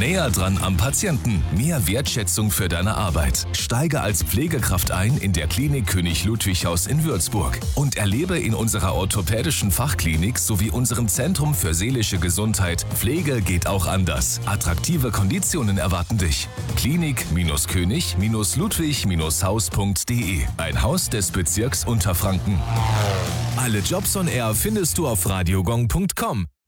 Näher dran am Patienten. Mehr Wertschätzung für deine Arbeit. Steige als Pflegekraft ein in der Klinik König Ludwig Haus in Würzburg und erlebe in unserer orthopädischen Fachklinik sowie unserem Zentrum für seelische Gesundheit Pflege geht auch anders. Attraktive Konditionen erwarten dich. Klinik-König-Ludwig-Haus.de. Ein Haus des Bezirks Unterfranken. Alle Jobs on Air findest du auf radiogong.com.